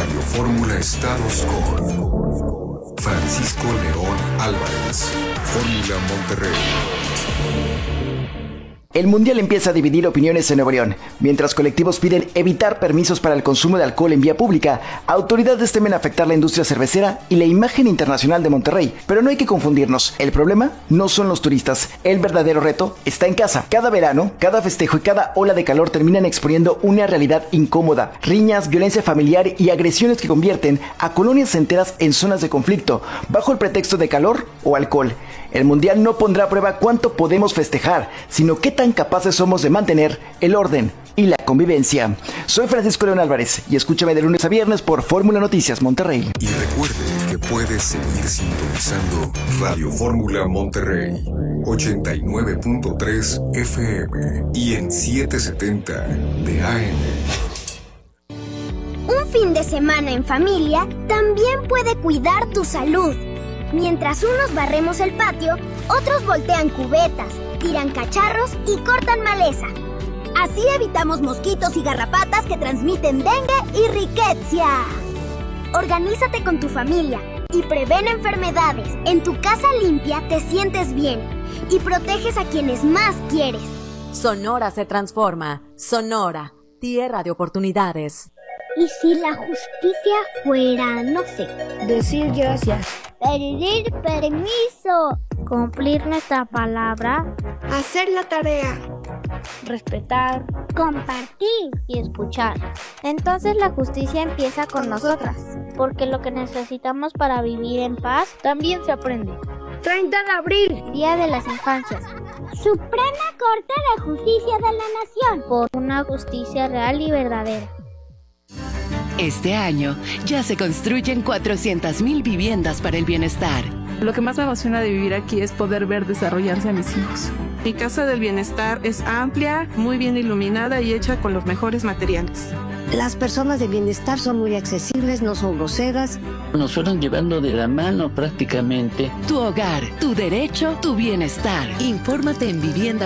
Radio Fórmula Estados con Francisco León Álvarez. Fórmula Monterrey. El Mundial empieza a dividir opiniones en Nuevo León. Mientras colectivos piden evitar permisos para el consumo de alcohol en vía pública, autoridades temen afectar la industria cervecera y la imagen internacional de Monterrey. Pero no hay que confundirnos. El problema no son los turistas. El verdadero reto está en casa. Cada verano, cada festejo y cada ola de calor terminan exponiendo una realidad incómoda. Riñas, violencia familiar y agresiones que convierten a colonias enteras en zonas de conflicto, bajo el pretexto de calor o alcohol. El Mundial no pondrá a prueba cuánto podemos festejar, sino qué tan capaces somos de mantener el orden y la convivencia. Soy Francisco León Álvarez y escúchame de lunes a viernes por Fórmula Noticias Monterrey. Y recuerde que puedes seguir sintonizando Radio Fórmula Monterrey, 89.3 FM y en 770 de AM. Un fin de semana en familia también puede cuidar tu salud. Mientras unos barremos el patio, otros voltean cubetas, tiran cacharros y cortan maleza. Así evitamos mosquitos y garrapatas que transmiten dengue y riqueza. Organízate con tu familia y prevén enfermedades. En tu casa limpia te sientes bien y proteges a quienes más quieres. Sonora se transforma. Sonora, tierra de oportunidades. ¿Y si la justicia fuera, no sé, decir gracias, pedir permiso, cumplir nuestra palabra, hacer la tarea, respetar, compartir y escuchar? Entonces la justicia empieza con nosotras, porque lo que necesitamos para vivir en paz también se aprende. 30 de abril, Día de las Infancias. Suprema Corte de Justicia de la Nación. Por una justicia real y verdadera. Este año ya se construyen 400,000 viviendas para el bienestar. Lo que más me emociona de vivir aquí es poder ver desarrollarse a mis hijos. Mi casa del bienestar es amplia, muy bien iluminada y hecha con los mejores materiales. Las personas de bienestar son muy accesibles, no son groseras. Nos fueron llevando de la mano prácticamente. Tu hogar, tu derecho, tu bienestar. Infórmate en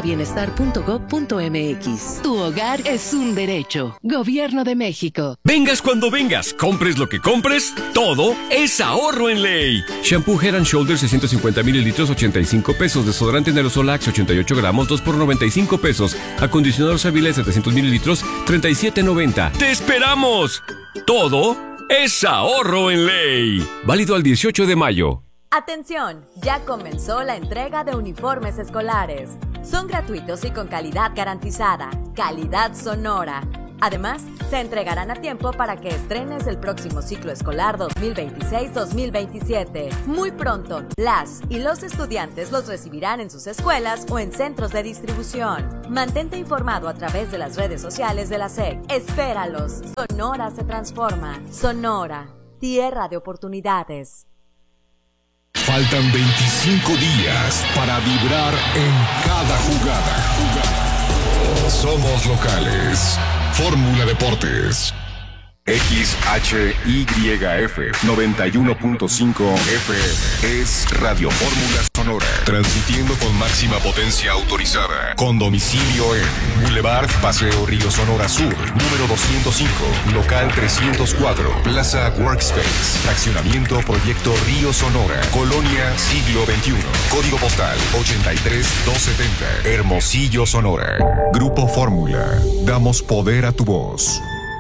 viviendabienestar.gov.mx. Tu hogar es un derecho. Gobierno de México. Vengas cuando vengas, compres lo que compres, todo es ahorro en ley. Shampoo Head and Shoulders 650 mililitros, 85 pesos. Desodorante en aerosol Axe 88 gramos, 2 por 95 pesos. Acondicionador Savile 700 mililitros, 37.90. ¡Te esperamos! Todo es ahorro en ley. Válido al 18 de mayo. Atención, ya comenzó la entrega de uniformes escolares. Son gratuitos y con calidad garantizada. Calidad Sonora. Además, se entregarán a tiempo para que estrenes el próximo ciclo escolar 2026-2027. Muy pronto, las y los estudiantes los recibirán en sus escuelas o en centros de distribución. Mantente informado a través de las redes sociales de la SEC. Espéralos. Sonora se transforma. Sonora, tierra de oportunidades. Faltan 25 días para vibrar en cada jugada. Somos locales. Fórmula Deportes. XHYF 91.5 FM es Radio Fórmula Sonora, transmitiendo con máxima potencia autorizada, con domicilio en Boulevard Paseo Río Sonora Sur, número 205, local 304, Plaza Workspace, fraccionamiento Proyecto Río Sonora, Colonia Siglo XXI, código postal 83270, Hermosillo, Sonora. Grupo Fórmula, damos poder a tu voz.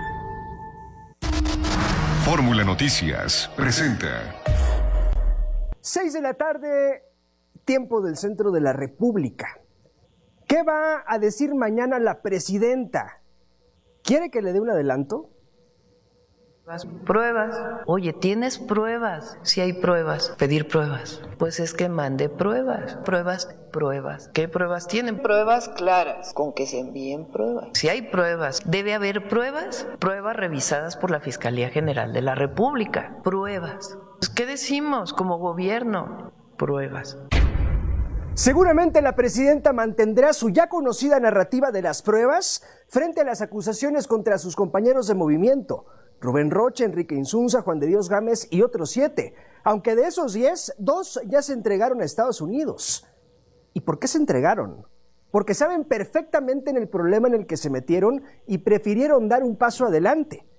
Fórmula Noticias presenta 6 de la tarde, tiempo del centro de la República. ¿Qué va a decir mañana la presidenta? ¿Quiere que le dé un adelanto? Pruebas. Oye, ¿tienes pruebas? Si hay pruebas, pedir pruebas. Pues es que mande pruebas. Pruebas. ¿Qué pruebas tienen? Pruebas claras, con que se envíen pruebas. Si hay pruebas, debe haber pruebas. Pruebas revisadas por la Fiscalía General de la República. Pruebas. Pues, ¿qué decimos como gobierno? Pruebas. Seguramente la presidenta mantendrá su ya conocida narrativa de las pruebas frente a las acusaciones contra sus compañeros de movimiento. Rubén Rocha, Enrique Insunza, Juan de Dios Gámez y otros 7. Aunque de esos 10, 2 ya se entregaron a Estados Unidos. ¿Y por qué se entregaron? Porque saben perfectamente en el problema en el que se metieron y prefirieron dar un paso adelante.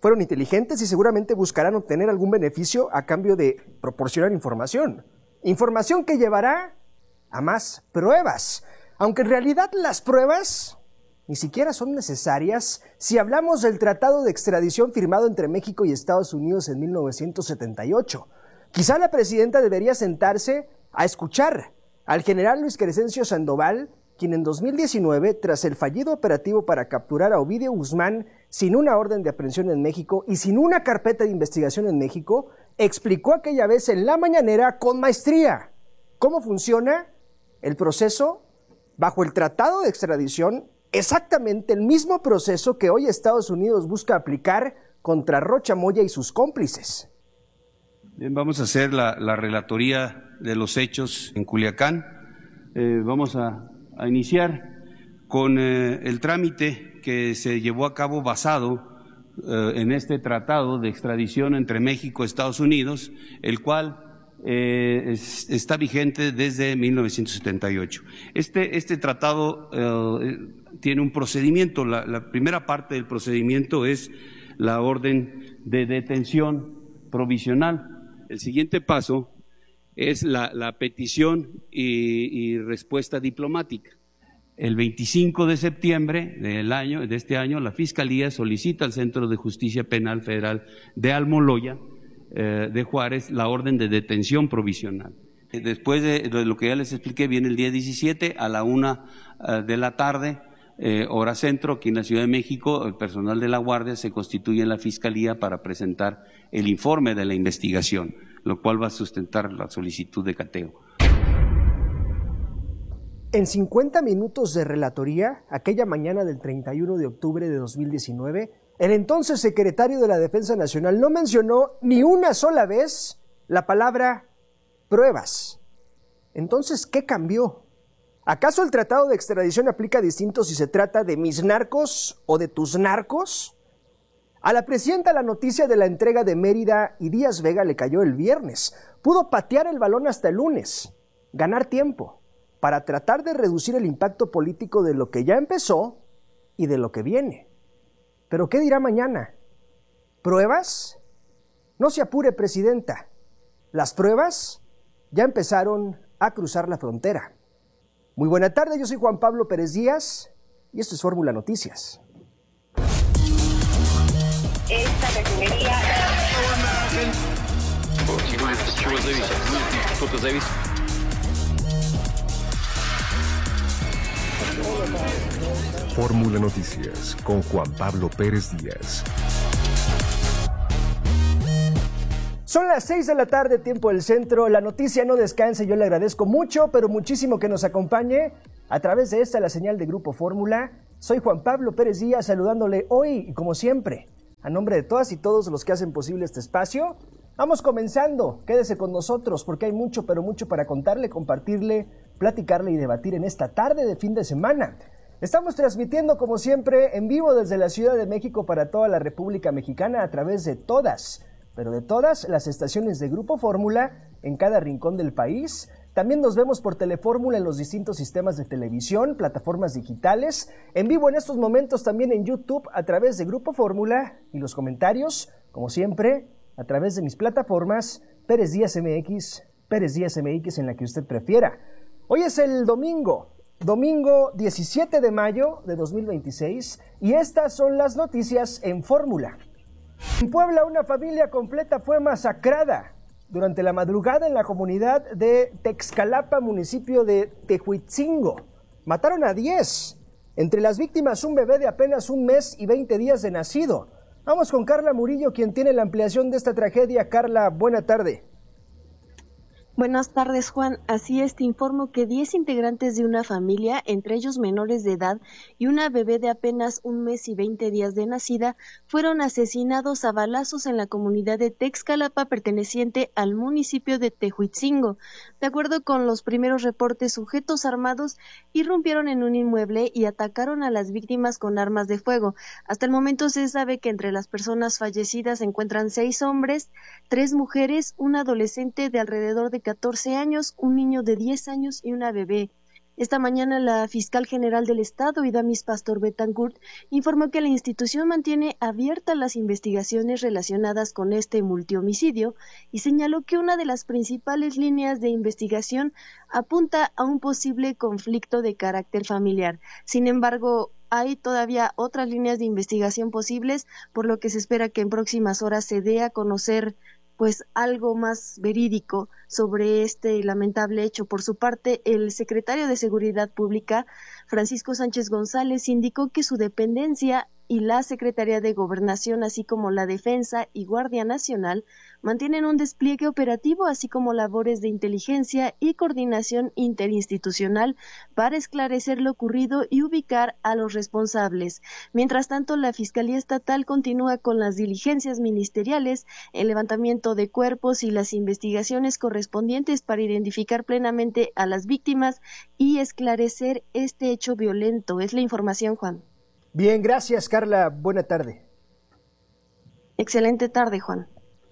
fueron inteligentes y seguramente buscarán obtener algún beneficio a cambio de proporcionar información. Información que llevará a más pruebas. Aunque en realidad las pruebas ni siquiera son necesarias si hablamos del tratado de extradición firmado entre México y Estados Unidos en 1978. Quizá la presidenta debería sentarse a escuchar al general Luis Crescencio Sandoval, quien en 2019, tras el fallido operativo para capturar a Ovidio Guzmán sin una orden de aprehensión en México y sin una carpeta de investigación en México, explicó aquella vez en la mañanera con maestría cómo funciona el proceso bajo el tratado de extradición, exactamente el mismo proceso que hoy Estados Unidos busca aplicar contra Rocha Moya y sus cómplices. Bien, vamos a hacer la relatoría de los hechos en Culiacán. Vamos a iniciar con el trámite que se llevó a cabo basado en este tratado de extradición entre México y Estados Unidos, el cual está vigente desde 1978. Este tratado tiene un procedimiento. La primera parte del procedimiento es la orden de detención provisional. El siguiente paso es la petición y respuesta diplomática. El 25 de septiembre de este año, la Fiscalía solicita al Centro de Justicia Penal Federal de Almoloya de Juárez la orden de detención provisional. Después de lo que ya les expliqué, viene el día 17 a la 1 de la tarde, hora centro, aquí en la Ciudad de México. El personal de la Guardia se constituye en la Fiscalía para presentar el informe de la investigación, lo cual va a sustentar la solicitud de cateo. En 50 minutos de relatoría, aquella mañana del 31 de octubre de 2019, el entonces secretario de la Defensa Nacional no mencionó ni una sola vez la palabra pruebas. Entonces, ¿qué cambió? ¿Acaso el tratado de extradición aplica distinto si se trata de mis narcos o de tus narcos? A la presidenta la noticia de la entrega de Mérida y Díaz Vega le cayó el viernes. Pudo patear el balón hasta el lunes, ganar tiempo para tratar de reducir el impacto político de lo que ya empezó y de lo que viene. ¿Pero qué dirá mañana? ¿Pruebas? No se apure, presidenta. Las pruebas ya empezaron a cruzar la frontera. Muy buena tarde, yo soy Juan Pablo Pérez Díaz y esto es Fórmula Noticias. Esta refinería... Fórmula Noticias con Juan Pablo Pérez Díaz. Son las 6 de la tarde, tiempo del centro. La noticia no descansa y yo le agradezco mucho, pero muchísimo que nos acompañe a través de esta, la señal de Grupo Fórmula. Soy Juan Pablo Pérez Díaz, saludándole hoy y como siempre, a nombre de todas y todos los que hacen posible este espacio. Vamos comenzando, quédese con nosotros porque hay mucho, pero mucho para contarle, compartirle, platicarle y debatir en esta tarde de fin de semana. Estamos transmitiendo como siempre en vivo desde la Ciudad de México para toda la República Mexicana a través de todas, pero de todas las estaciones de Grupo Fórmula en cada rincón del país. También nos vemos por Telefórmula en los distintos sistemas de televisión, plataformas digitales, en vivo en estos momentos también en YouTube a través de Grupo Fórmula y los comentarios, como siempre, a través de mis plataformas Pérez Díaz MX en la que usted prefiera. Hoy es el domingo 17 de mayo de 2026 y estas son las noticias en Fórmula. En Puebla, una familia completa fue masacrada durante la madrugada en la comunidad de Texcalapa, municipio de Tehuitzingo. Mataron a 10. Entre las víctimas, un bebé de apenas 1 mes y 20 días de nacido. Vamos con Carla Murillo, quien tiene la ampliación de esta tragedia. Carla, buena tarde. Buenas tardes, Juan. Así es, te informo que 10 integrantes de una familia, entre ellos menores de edad y una bebé de apenas 1 mes y 20 días de nacida, fueron asesinados a balazos en la comunidad de Texcalapa, perteneciente al municipio de Tehuitzingo. De acuerdo con los primeros reportes, sujetos armados irrumpieron en un inmueble y atacaron a las víctimas con armas de fuego. Hasta el momento se sabe que entre las personas fallecidas se encuentran 6 hombres, 3 mujeres, un adolescente de alrededor de 14 años, un niño de 10 años y una bebé. Esta mañana la fiscal general del Estado, Idamis Pastor Betancourt, informó que la institución mantiene abiertas las investigaciones relacionadas con este multihomicidio y señaló que una de las principales líneas de investigación apunta a un posible conflicto de carácter familiar. Sin embargo, hay todavía otras líneas de investigación posibles, por lo que se espera que en próximas horas se dé a conocer algo más verídico sobre este lamentable hecho. Por su parte, el secretario de Seguridad Pública, Francisco Sánchez González, indicó que su dependencia y la Secretaría de Gobernación, así como la Defensa y Guardia Nacional, mantienen un despliegue operativo, así como labores de inteligencia y coordinación interinstitucional para esclarecer lo ocurrido y ubicar a los responsables. Mientras tanto, la Fiscalía Estatal continúa con las diligencias ministeriales, el levantamiento de cuerpos y las investigaciones correspondientes para identificar plenamente a las víctimas y esclarecer este hecho violento. Es la información, Juan. Bien, gracias, Carla. Buena tarde. Excelente tarde, Juan.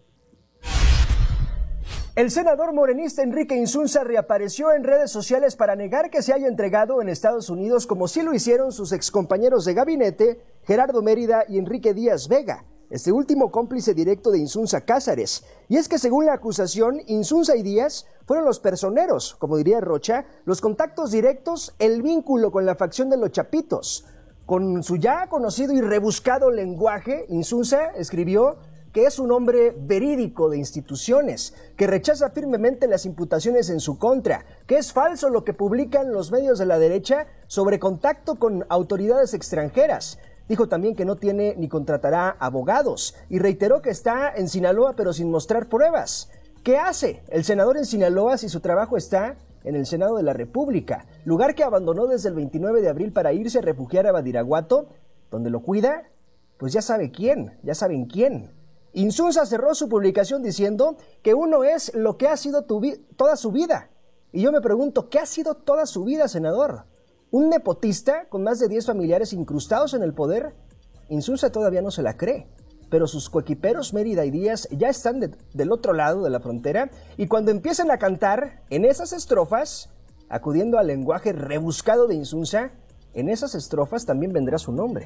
El senador morenista Enrique Insunza reapareció en redes sociales para negar que se haya entregado en Estados Unidos, como sí lo hicieron sus excompañeros de gabinete, Gerardo Mérida y Enrique Díaz Vega, este último cómplice directo de Insunza Cázares. Y es que según la acusación, Insunza y Díaz fueron los personeros, como diría Rocha, los contactos directos, el vínculo con la facción de los Chapitos. Con su ya conocido y rebuscado lenguaje, Insunza escribió que es un hombre verídico de instituciones, que rechaza firmemente las imputaciones en su contra, que es falso lo que publican los medios de la derecha sobre contacto con autoridades extranjeras. Dijo también que no tiene ni contratará abogados y reiteró que está en Sinaloa pero sin mostrar pruebas. ¿Qué hace el senador en Sinaloa si su trabajo está en el Senado de la República, lugar que abandonó desde el 29 de abril para irse a refugiar a Badiraguato, donde lo cuida? Pues ya saben quién. Insunza cerró su publicación diciendo que uno es lo que ha sido toda su vida. Y yo me pregunto, ¿qué ha sido toda su vida, senador? ¿Un nepotista con más de 10 familiares incrustados en el poder? Insunza todavía no se la cree, pero sus coequiperos Mérida y Díaz ya están del otro lado de la frontera, y cuando empiezan a cantar en esas estrofas, acudiendo al lenguaje rebuscado de Insunza, en esas estrofas también vendrá su nombre.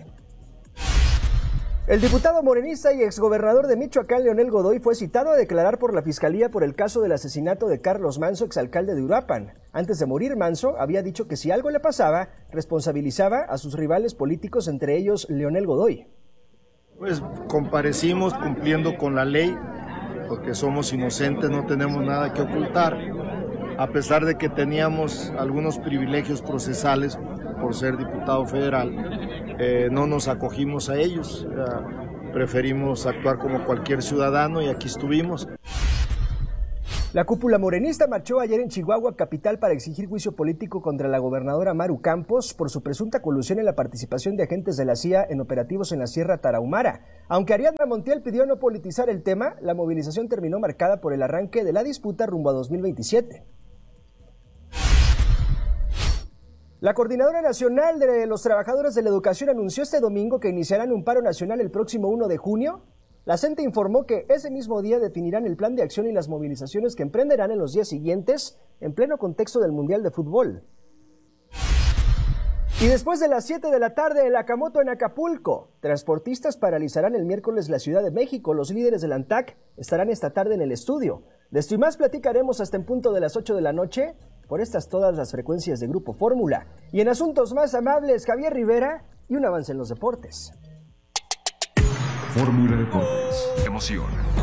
El diputado morenista y exgobernador de Michoacán, Leonel Godoy, fue citado a declarar por la Fiscalía por el caso del asesinato de Carlos Manzo, exalcalde de Uruapan. Antes de morir, Manzo había dicho que si algo le pasaba, responsabilizaba a sus rivales políticos, entre ellos Leonel Godoy. Pues comparecimos cumpliendo con la ley, porque somos inocentes, no tenemos nada que ocultar, a pesar de que teníamos algunos privilegios procesales por ser diputado federal. No nos acogimos a ellos, preferimos actuar como cualquier ciudadano y aquí estuvimos. La cúpula morenista marchó ayer en Chihuahua, capital, para exigir juicio político contra la gobernadora Maru Campos por su presunta colusión en la participación de agentes de la CIA en operativos en la Sierra Tarahumara. Aunque Ariadna Montiel pidió no politizar el tema, la movilización terminó marcada por el arranque de la disputa rumbo a 2027. La Coordinadora Nacional de los Trabajadores de la Educación anunció este domingo que iniciarán un paro nacional el próximo 1 de junio. La CENTE informó que ese mismo día definirán el plan de acción y las movilizaciones que emprenderán en los días siguientes, en pleno contexto del Mundial de Fútbol. Y después de las 7 de la tarde, el Acamoto en Acapulco. Transportistas paralizarán el miércoles la Ciudad de México. Los líderes del ANTAC estarán esta tarde en el estudio. De esto y más platicaremos hasta en punto de las 8 de la noche, por estas todas las frecuencias de Grupo Fórmula. Y en asuntos más amables, Javier Rivera y un avance en los deportes. Fórmula Deportes. Emoción.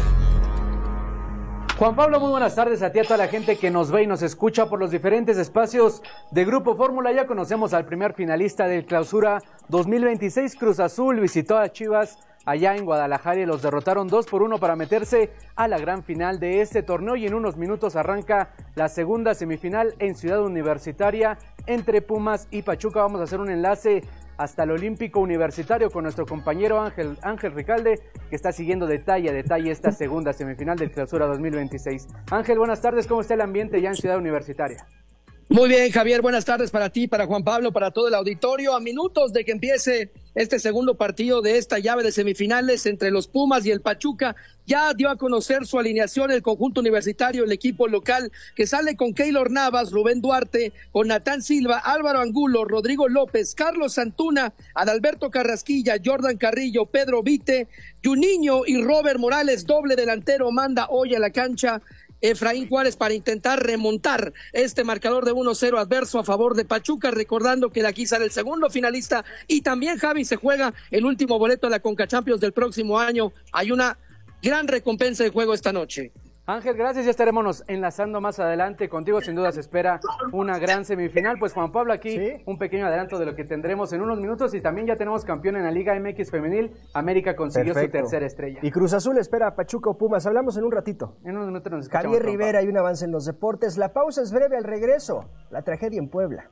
Juan Pablo, muy buenas tardes a ti, a toda la gente que nos ve y nos escucha por los diferentes espacios de Grupo Fórmula. Ya conocemos al primer finalista del Clausura 2026. Cruz Azul visitó a Chivas allá en Guadalajara y los derrotaron 2-1 para meterse a la gran final de este torneo, y en unos minutos arranca la segunda semifinal en Ciudad Universitaria entre Pumas y Pachuca. Vamos a hacer un enlace hasta el Olímpico Universitario con nuestro compañero Ángel Ricalde, que está siguiendo detalle a detalle esta segunda semifinal del Clausura 2026. Ángel, buenas tardes, ¿cómo está el ambiente ya en Ciudad Universitaria? Muy bien, Javier, buenas tardes para ti, para Juan Pablo, para todo el auditorio. A minutos de que empiece este segundo partido de esta llave de semifinales entre los Pumas y el Pachuca. Ya dio a conocer su alineación el conjunto universitario, el equipo local, que sale con Keylor Navas, Rubén Duarte, con Natán Silva, Álvaro Angulo, Rodrigo López, Carlos Santuna, Adalberto Carrasquilla, Jordan Carrillo, Pedro Vite, Juninho y Robert Morales. Doble delantero manda hoy a la cancha Efraín Juárez para intentar remontar este marcador de 1-0 adverso a favor de Pachuca, recordando que de aquí sale el segundo finalista y también, Javi, se juega el último boleto a la Conca Champions del próximo año. Hay una gran recompensa de juego esta noche. Ángel, gracias, ya estaremos enlazando más adelante contigo, sin duda se espera una gran semifinal. Pues Juan Pablo, aquí un pequeño adelanto de lo que tendremos en unos minutos, y también ya tenemos campeón en la Liga MX Femenil. América consiguió su tercera estrella. Y Cruz Azul espera a Pachuca o Pumas, hablamos en un ratito. En unos minutos nos escuchamos. Javier Rivera, hay un avance en los deportes, la pausa es breve, al regreso, la tragedia en Puebla.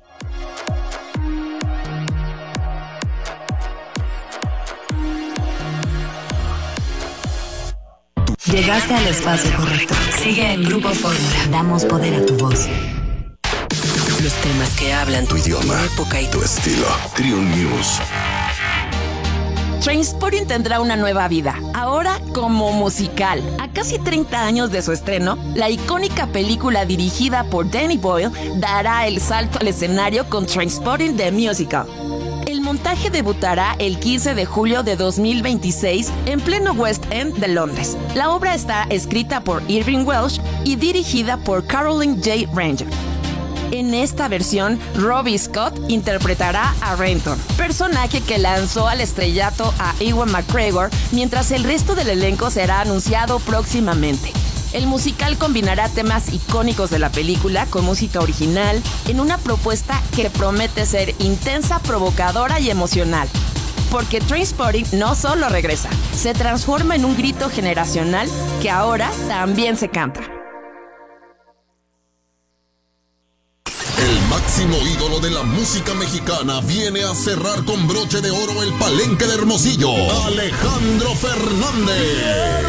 Llegaste al espacio correcto. Sigue en Grupo Fórmula. Damos poder a tu voz. Los temas que hablan tu idioma, tu época y tu estilo. Triun News. Trainspotting tendrá una nueva vida, ahora como musical. A casi 30 años de su estreno, la icónica película dirigida por Danny Boyle dará el salto al escenario con Trainspotting The Musical. El montaje debutará el 15 de julio de 2026 en pleno West End de Londres. La obra está escrita por Irving Welsh y dirigida por Caroline J. Ranger. En esta versión, Robbie Scott interpretará a Renton, personaje que lanzó al estrellato a Ewan McGregor, mientras el resto del elenco será anunciado próximamente. El musical combinará temas icónicos de la película con música original en una propuesta que promete ser intensa, provocadora y emocional. Porque Trainspotting no solo regresa, se transforma en un grito generacional que ahora también se canta. El máximo ídolo de la música mexicana viene a cerrar con broche de oro el Palenque de Hermosillo, Alejandro Fernández.